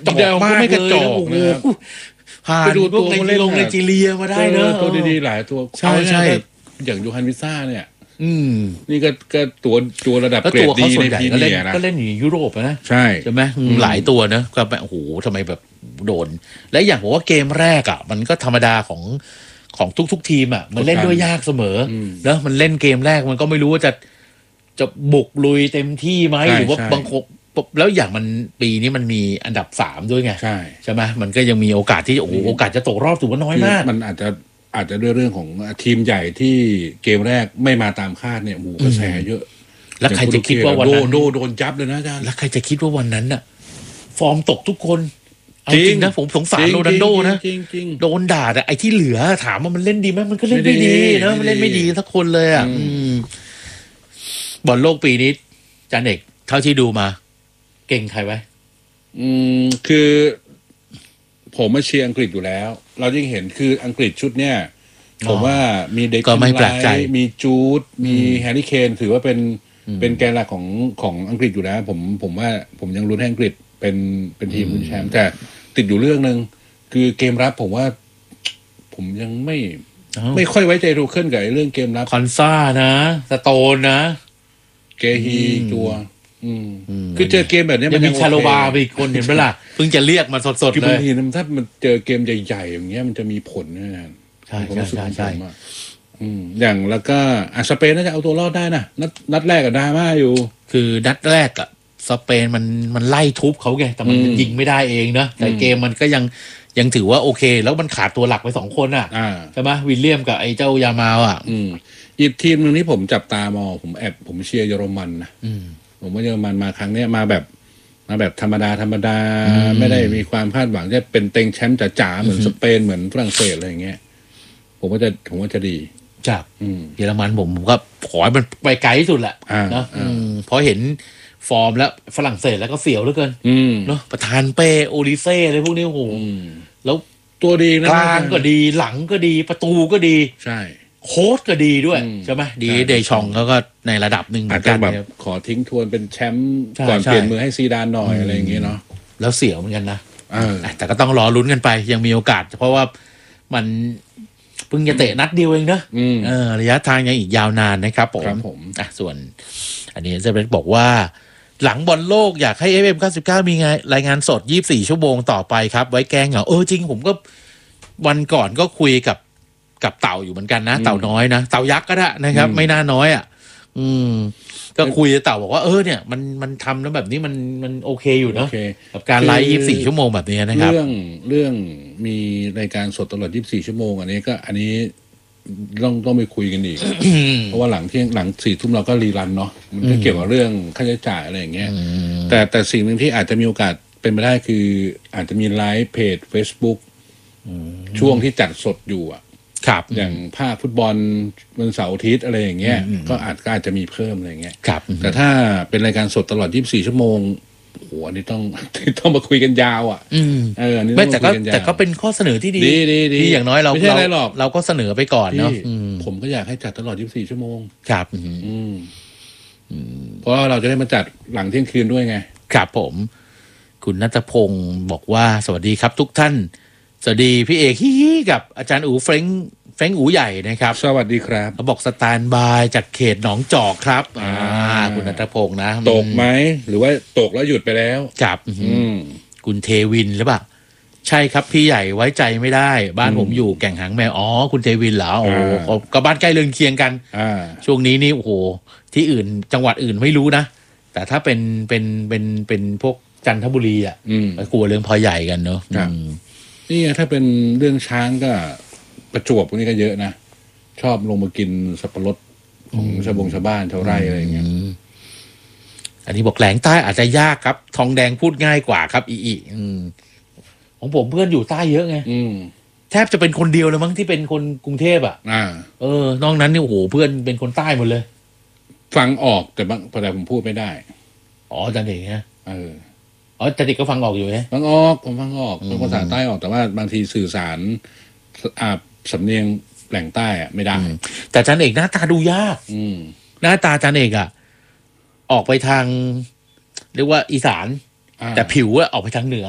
จอกมากเลยนะผ่านพวกในลงไนจีเรียมาได้เนอะตัวดีๆหลายตัวใช่อย่างยูฮันวิซ่าเนี่ยนี่ก็ตัวระดับเกรดดีในพรีเมียร์นะก็เล่นอยู่ยุโรปนะใช่ไหมหลายตัวนะก็แบบโอ้โหทำไมแบบโดนและอย่างผมว่าเกมแรกอ่ะมันก็ธรรมดาของทุกทีมอ่ะมันเล่นด้วยยากเสมอเนอะมันเล่นเกมแรกมันก็ไม่รู้ว่าจะบุกลุยเต็มที่ไหมหรือว่าบางคนแล้วอย่างมันปีนี้มันมีอันดับ3ด้วยไงใช่ไหมมันก็ยังมีโอกาสที่โอกาสจะตกรอบถือว่าน้อยมากมันอาจจะด้วยเรื่องของทีมใหญ่ที่เกมแรกไม่มาตามคาดเนี่ยหมู่กระแสเยอะแล้วใครจะคิดว่าวันนั้นโดนจับเลยนะอาจารย์แล้วใครจะคิดว่าวันนั้นน่ะฟอร์มตกทุกคนจริงนะผมสงสารโรนัลโดนะโดนด่าแต่ไอ้ที่เหลือถามว่ามันเล่นดีไหมมันก็เล่นไม่ดีนะมันเล่นไม่ดีสักคนเลยอ่ะบอลโลกปีนี้จานเอกเท่าที่ดูมาเก่งใครไว้คือผมมาเชียร์อังกฤษอยู่แล้วเรายิ่งเห็นคืออังกฤษชุดเนี้ยผมว่ามีเด็กก็ไม่แปลกใจมีจูดมีแฮร์รี่เคนถือว่าเป็นแกนหลักของอังกฤษอยู่แล้วผมว่าผมยังลุ้นให้อังกฤษเป็นทีมลุ้นแชมป์แต่ติดอยู่เรื่องนึงคือเกมรับผมว่าผมยังไม่ค่อยไว้ใจรูเคิลกับเรื่องเกมรับคอนซ่านะสโตนนะเกฮีตัวคือเจอเกมแบบนี้มันมีชาโลบาไปอีกคนเห็นไหมล่ะเพิ่งจะเรียกมาสดๆเลยบางทีถ้ามันเจอเกมใหญ่ๆอย่างเงี้ยมันจะมีผลนะใช่อย่างแล้วก็สเปนน่าจะเอาตัวรอดได้นะนัดแรกกับดราม่าอยู่คือนัดแรกอะสเปนมันไล่ทุบเขาไงแต่มันยิงไม่ได้เองนะแต่เกมมันก็ยังถือว่าโอเคแล้วมันขาดตัวหลักไป2คนอ่ะใช่ไหมวิลเลียมกับไอ้เจ้ายามาลอ่ะอีกทีมนึงที่ผมจับตามองผมเชียร์เยอรมันนะผมว่าเยอรมันมาครั้งนี้มาแบบธรรมดาไม่ได้มีความคาดหวังจะเป็นเต็งแชมป์จ๋าเหมือนสเปนเหมือนฝรั่งเศสอะไรอย่างเงี้ยผมว่าจะดีจากเยอรมันผมก็ขอให้มันไปไกลที่สุดแหละนะเพราะเห็นฟอร์มแล้วฝรั่งเศสแล้วก็เสี่ยวเหลือเกินเนาะประธานเป้โอลิเซ่อะไรพวกนี้โอ้โหแล้วตัวดีนะกลางก็ดีหลังก็ดีประตูก็ดีใช่โค้ชก็ดีด้วยใช่ไหมดีเดชองเขาก็ในระดับหนึ่งเหมือนกันแบบขอทิ้งทวนเป็นแชมป์ก่อนเปลี่ยนมือให้ซีดานหน่อยอะไรอย่างเงี้ยเนาะแล้วเสี่ยวเหมือนกันนะแต่ก็ต้องรอลุ้นกันไปยังมีโอกาสเพราะว่ามันเพิ่งจะเตะนัดเดียวเองเนอะระยะทางยังอีกยาวนานนะครับผมส่วนอันนี้เซเบรตบอกว่าหลังบอลโลกอยากให้ FM99 มีรายงานสด24ชั่วโมงต่อไปครับไว้แกงเหงาจริงผมก็วันก่อนก็คุยกับเต่าอยู่เหมือนกันนะเต่าน้อยนะเต่ายักษ์ก็ได้นะครับไม่น่าน้อยอ่ะก็คุยกับเต่าบอกว่าเนี่ยมันทำแล้วแบบนี้มันโอเคอยู่เนาะกับการไลฟ์24ชั่วโมงแบบนี้นะครับเรื่องมีรายการสดตลอด24ชั่วโมงอันนี้ต้องไปคุยกันอีก เพราะว่าหลัง4 ทุ่มเราก็รีรันเนาะมันก็เกี่ยวกับเรื่องค่าใช้จ่ายอะไรอย่างเงี้ยแต่สิ่งหนึ่งที่อาจจะมีโอกาสเป็นไปได้คืออาจจะมีไลฟ์เพจ Facebook ช่วงที่จัดสดอยู่อ่ะอย่างภาคฟุตบอลวันเสาร์อาทิตย์อะไรอย่างเงี้ยก็อาจจะมีเพิ่มอะไรอย่างเงี้ยแต่ถ้าเป็นรายการสดตลอด24ชั่วโมงโหอันนี้ต้องมาคุยกันยาวอ่ะอันนี้ไม่แต่ก็เป็นข้อเสนอที่ดีอย่างน้อยเราก็เสนอไปก่อนเนาะผมก็อยากให้จัดตลอด24ชั่วโมงครับเพราะเราจะได้มาจัดหลังเที่ยงคืนด้วยไงครับผมคุณณัฐพงศ์บอกว่าสวัสดีครับทุกท่านสวัสดีพี่เอกกับอาจารย์อู๋เฟรงอู๋ใหญ่นะครับสวัสดีครับเขาบอกสแตนบายจากเขตหนองจอกครับคุณณัฐพงศ์นะตกไหมหรือว่าตกแล้วหยุดไปแล้วครับคุณเทวินหรือเปล่าใช่ครับพี่ใหญ่ไว้ใจไม่ได้บ้านผมอยู่แก่งหางแมวคุณเทวินเหรอโอ้ก็บ้านใกล้เรือนเคียงกันช่วงนี้นี่โอ้โหที่อื่นจังหวัดอื่นไม่รู้นะแต่ถ้าเป็นพวกจันทบุรีอ่ะกลัวเรื่องพอใหญ่กันเนอะนี่ถ้าเป็นเรื่องช้างก็ประจวบพวกนี้ก็เยอะนะชอบลงมากินสับปะรดของชาวบ้านชาวไร่อะไรอย่างเงี้ยอันนี้บอกแหลงใต้อาจจะยากครับทองแดงพูดง่ายกว่าครับของผมเพื่อนอยู่ใต้เยอะไงแทบจะเป็นคนเดียวเลยมั้งที่เป็นคนกรุงเทพอ่ะนอกนั้นนี่โอ้โหเพื่อนเป็นคนใต้หมดเลยฟังออกแต่ผมพูดไม่ได้จันเด็กฮะจันเด็กก็ฟังออกอยู่ไหมผมฟังออกเป็นภาษาใต้ออกแต่ว่าบางทีสื่อสารสำเนียงแหล่งใต้อะไม่ได้แต่จันเอกหน้าตาดูยากหน้าตาจันเอกอะออกไปทางเรียกว่าอีสานแต่ผิวอะออกไปทางเหนือ